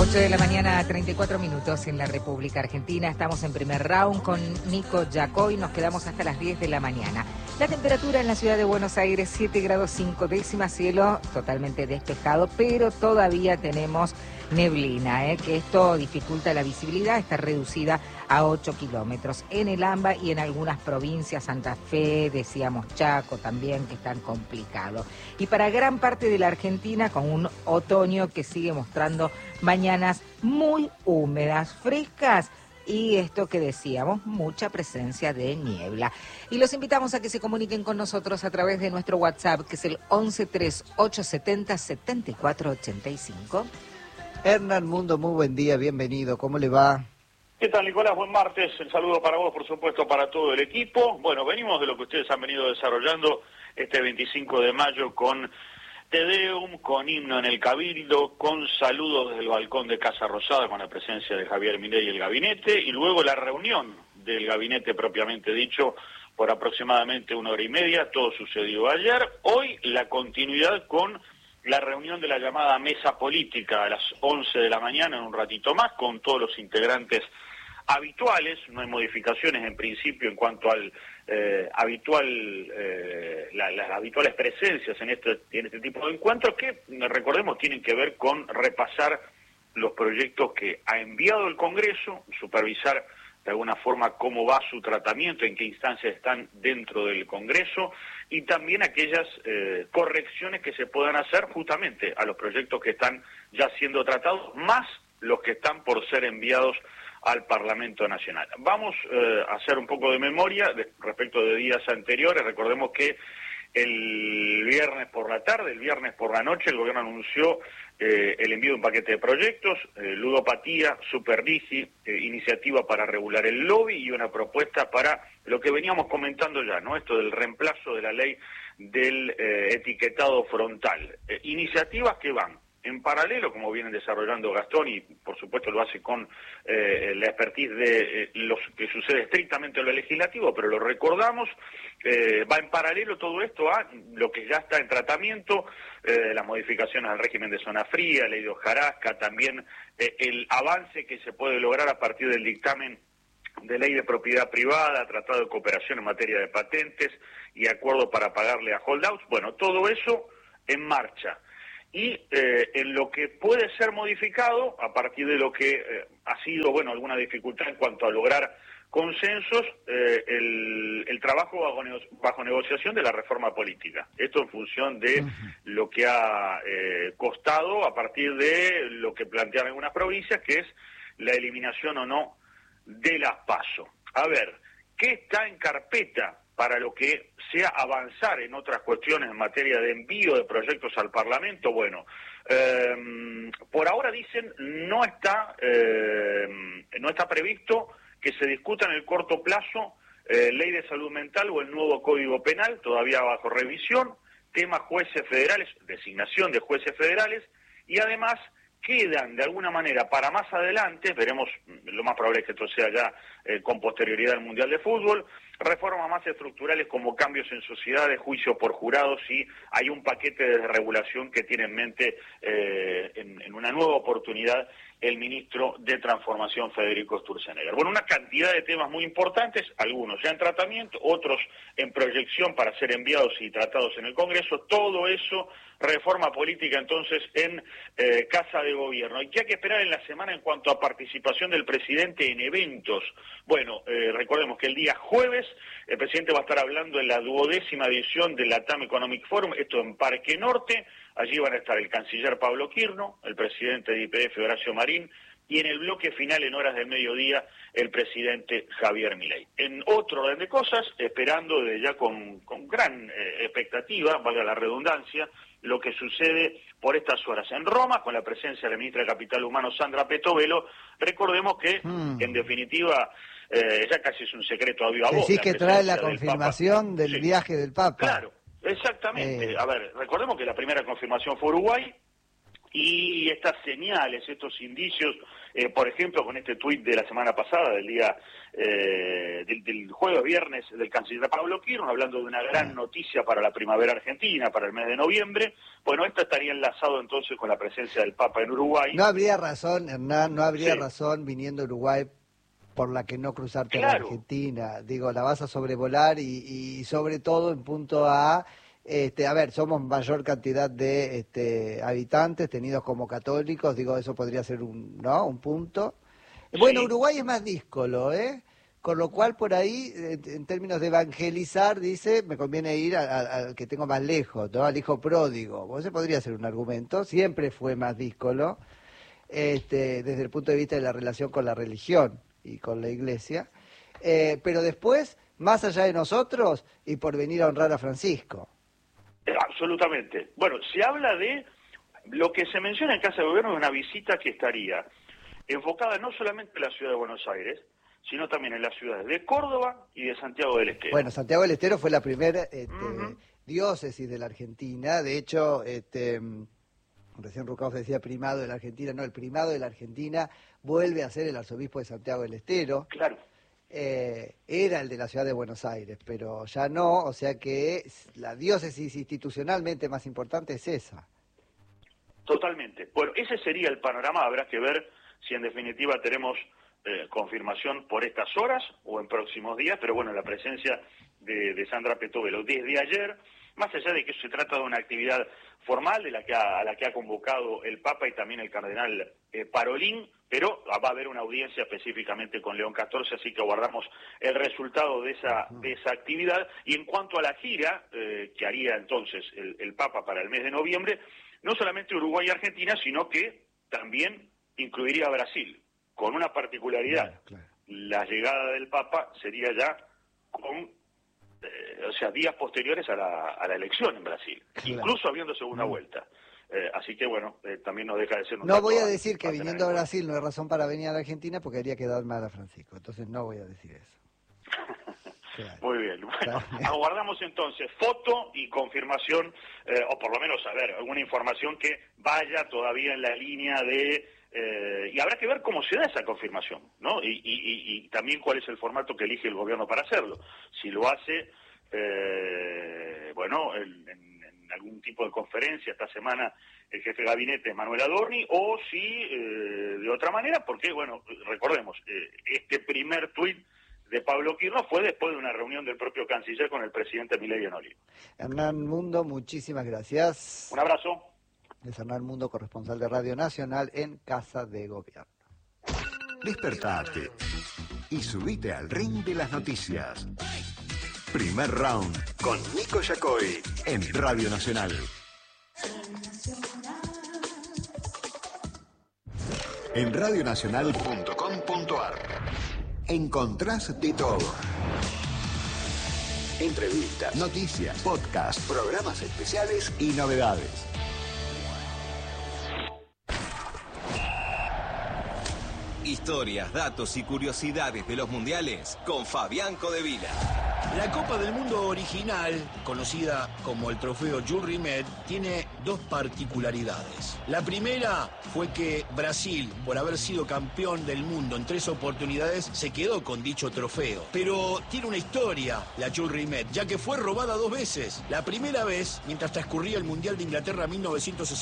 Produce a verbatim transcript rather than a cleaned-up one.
ocho de la mañana, treinta y cuatro minutos en la República Argentina. Estamos en primer round con Nico Yacó y nos quedamos hasta las diez de la mañana. La temperatura en la ciudad de Buenos Aires, siete grados cinco décimas, cielo totalmente despejado, pero todavía tenemos neblina, ¿eh? que esto dificulta la visibilidad, está reducida a ocho kilómetros. En el AMBA y en algunas provincias, Santa Fe, decíamos Chaco también, que están complicados. Y para gran parte de la Argentina, con un otoño que sigue mostrando mañanas muy húmedas, frescas, y esto que decíamos, mucha presencia de niebla. Y los invitamos a que se comuniquen con nosotros a través de nuestro WhatsApp, que es el once tres ocho setenta setenta y cuatro ochenta y cinco. Hernán Mundo, muy buen día, bienvenido, ¿cómo le va? ¿Qué tal, Nicolás? Buen martes, el saludo para vos, por supuesto, para todo el equipo. Bueno, venimos de lo que ustedes han venido desarrollando este veinticinco de mayo con Te Deum, con himno en el Cabildo, con saludos desde el balcón de Casa Rosada, con la presencia de Javier Milei y el gabinete, y luego la reunión del gabinete propiamente dicho por aproximadamente una hora y media. Todo sucedió ayer. Hoy la continuidad con la reunión de la llamada mesa política a las once de la mañana, en un ratito más, con todos los integrantes habituales. No hay modificaciones en principio en cuanto al eh, habitual eh, la, las habituales presencias en este, en este tipo de encuentros, que recordemos tienen que ver con repasar los proyectos que ha enviado el Congreso, supervisar de alguna forma cómo va su tratamiento, en qué instancias están dentro del Congreso, y también aquellas eh, correcciones que se puedan hacer justamente a los proyectos que están ya siendo tratados, más los que están por ser enviados al Parlamento Nacional. Vamos eh, a hacer un poco de memoria de, respecto de días anteriores. Recordemos que el viernes por la tarde, el viernes por la noche, el gobierno anunció eh, el envío de un paquete de proyectos, eh, ludopatía, superdigi, eh, iniciativa para regular el lobby y una propuesta para lo que veníamos comentando ya, ¿no? Esto del reemplazo de la ley del eh, etiquetado frontal. Eh, iniciativas que van en paralelo, como vienen desarrollando Gastón, y por supuesto lo hace con eh, la expertise de eh, lo que sucede estrictamente en lo legislativo, pero lo recordamos, eh, va en paralelo todo esto a lo que ya está en tratamiento, eh, las modificaciones al régimen de zona fría, ley de hojarasca, también eh, el avance que se puede lograr a partir del dictamen de ley de propiedad privada, tratado de cooperación en materia de patentes y acuerdo para pagarle a holdouts. Bueno, todo eso en marcha. Y eh, en lo que puede ser modificado, a partir de lo que eh, ha sido, bueno, alguna dificultad en cuanto a lograr consensos, eh, el, el trabajo bajo, nego bajo negociación de la reforma política. Esto en función de uh-huh. lo que ha eh, costado a partir de lo que plantean algunas provincias, que es la eliminación o no de las PASO. A ver, ¿qué está en carpeta para lo que sea avanzar en otras cuestiones en materia de envío de proyectos al Parlamento? Bueno, eh, por ahora dicen no está eh, no está previsto que se discuta en el corto plazo eh, ley de salud mental o el nuevo Código Penal, todavía bajo revisión, tema jueces federales, designación de jueces federales, y además quedan de alguna manera para más adelante, veremos, lo más probable es que esto sea ya eh, con posterioridad al Mundial de Fútbol, reformas más estructurales como cambios en sociedades, juicios por jurados, y hay un paquete de regulación que tiene en mente eh, en, en una nueva oportunidad el ministro de Transformación, Federico Sturzenegger. Bueno, una cantidad de temas muy importantes, algunos ya en tratamiento, otros en proyección para ser enviados y tratados en el Congreso. Todo eso, reforma política entonces en eh, Casa de Gobierno. ¿Y qué hay que esperar en la semana en cuanto a participación del presidente en eventos? Bueno, eh, recordemos que el día jueves el presidente va a estar hablando en la duodécima edición del LATAM Economic Forum, esto en Parque Norte. Allí van a estar el canciller Pablo Quirno, el presidente de I P F Horacio Marín, y en el bloque final, en horas del mediodía, el presidente Javier Milei. En otro orden de cosas, esperando desde ya con, con gran eh, expectativa, valga la redundancia, lo que sucede por estas horas en Roma, con la presencia de la ministra de Capital Humano, Sandra Petovelo. Recordemos que, mm. en definitiva, eh, ya casi es un secreto a viva voz. Decís que trae la confirmación del, del sí. viaje del Papa. Claro, exactamente. Eh. A ver, recordemos que la primera confirmación fue Uruguay, Y estas señales, estos indicios, eh, por ejemplo, con este tuit de la semana pasada, del día eh, del, del jueves viernes, del canciller Pablo Kirchner, hablando de una gran noticia para la primavera argentina, para el mes de noviembre. Bueno, esto estaría enlazado entonces con la presencia del Papa en Uruguay. No habría razón, Hernán, no habría Sí. razón viniendo a Uruguay por la que no cruzarte Claro. a la Argentina. Digo, la vas a sobrevolar y, y sobre todo en punto A. Este, a ver, somos mayor cantidad de este, habitantes tenidos como católicos, digo, eso podría ser un, ¿no? un punto. Bueno, Sí. Uruguay es más díscolo, ¿eh? Con lo cual, por ahí, en, en términos de evangelizar, dice, me conviene ir a- a- al que tengo más lejos, ¿no? Al hijo pródigo. Bueno, ese podría ser un argumento, siempre fue más díscolo, este, desde el punto de vista de la relación con la religión y con la iglesia. Eh, pero después, más allá de nosotros, y por venir a honrar a Francisco. Eh, Absolutamente. Bueno, se habla de lo que se menciona en Casa de Gobierno de una visita que estaría enfocada no solamente en la ciudad de Buenos Aires, sino también en las ciudades de Córdoba y de Santiago del Estero. Bueno, Santiago del Estero fue la primera este, Ujú. diócesis de la Argentina. De hecho, este, recién Rucauf decía primado de la Argentina. No, el primado de la Argentina vuelve a ser el arzobispo de Santiago del Estero. Claro. Eh, era el de la ciudad de Buenos Aires, pero ya no, o sea que la diócesis institucionalmente más importante es esa. Totalmente. Bueno, ese sería el panorama. Habrá que ver si en definitiva tenemos eh, confirmación por estas horas o en próximos días, pero bueno, la presencia de, de Sandra Petovelo desde ayer, más allá de que se trata de una actividad formal de la que ha, a la que ha convocado el Papa y también el cardenal eh, Parolín, pero va a haber una audiencia específicamente con León catorce, así que aguardamos el resultado de esa, de esa actividad. Y en cuanto a la gira eh, que haría entonces el, el Papa para el mes de noviembre, no solamente Uruguay y Argentina, sino que también incluiría a Brasil, con una particularidad. Claro, claro. La llegada del Papa sería ya con, eh, o sea, días posteriores a la, a la elección en Brasil, Claro. incluso habiendo segunda Mm. vuelta. Eh, así que bueno, eh, también nos deja de ser un No dato voy a a- decir que a tener viniendo a en cuenta. Brasil no hay razón para venir a la Argentina porque haría quedar mal a Francisco. Entonces no voy a decir eso. Claro. Muy bien, bueno, Claro. aguardamos entonces foto y confirmación, eh, o por lo menos, a ver, alguna información que vaya todavía en la línea de, eh, y habrá que ver cómo se da esa confirmación, ¿no? Y, y, y, y también cuál es el formato que elige el gobierno para hacerlo. Si lo hace, eh, bueno, en, en, en algún tipo de conferencia esta semana el jefe de gabinete Manuel Adorni, o si eh, de otra manera, porque, bueno, recordemos, eh, este primer tuit de Pablo Kirchner fue después de una reunión del propio canciller con el presidente Milei en Olivo. Hernán Mundo, muchísimas gracias. Un abrazo. Es Hernán Mundo, corresponsal de Radio Nacional en Casa de Gobierno. Despertate y subite al ring de las noticias. Primer round con Nico Yacoy en Radio Nacional. En radionacional punto com punto ar encontrás de todo. Entrevistas, noticias, podcasts, programas especiales y novedades. Historias, datos y curiosidades de los mundiales con Fabián Codevila. La Copa del Mundo original, conocida como el trofeo Jules Rimet, tiene dos particularidades. La primera fue que Brasil, por haber sido campeón del mundo en tres oportunidades, se quedó con dicho trofeo. Pero tiene una historia la Jules Rimet, ya que fue robada dos veces. La primera vez, mientras transcurría el Mundial de Inglaterra mil novecientos sesenta.